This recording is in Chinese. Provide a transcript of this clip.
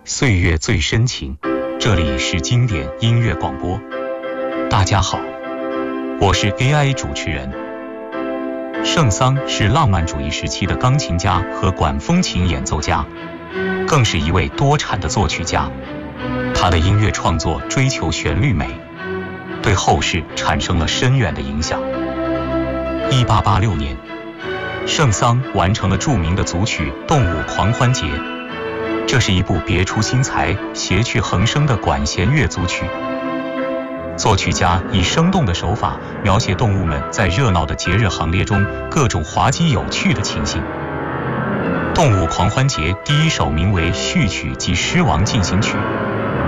岁月最深情，这里是经典音乐广播。大家好，我是 AI 主持人。圣桑是浪漫主义时期的钢琴家和管风琴演奏家，更是一位多产的作曲家。他的音乐创作追求旋律美，对后世产生了深远的影响。1886年，圣桑完成了著名的组曲《动物狂欢节》，这是一部别出心裁、谐趣横生的管弦乐组曲。作曲家以生动的手法描写动物们在热闹的节日行列中各种滑稽有趣的情形。《动物狂欢节》第一首名为《序曲及狮王进行曲》，